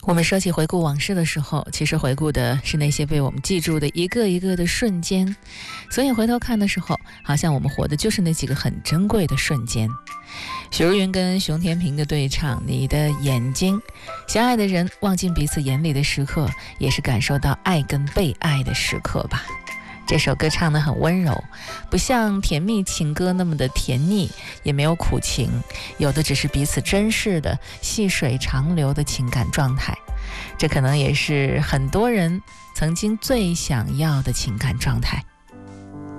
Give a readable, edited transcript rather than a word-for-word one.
我们说起回顾往事的时候，其实回顾的是那些被我们记住的一个一个的瞬间，所以回头看的时候，好像我们活的就是那几个很珍贵的瞬间。许茹芸跟熊天平的对唱，你的眼睛，相爱的人望进彼此眼里的时刻，也是感受到爱跟被爱的时刻吧。这首歌唱得很温柔，不像甜蜜情歌那么的甜腻，也没有苦情，有的只是彼此珍视的细水长流的情感状态。这可能也是很多人曾经最想要的情感状态。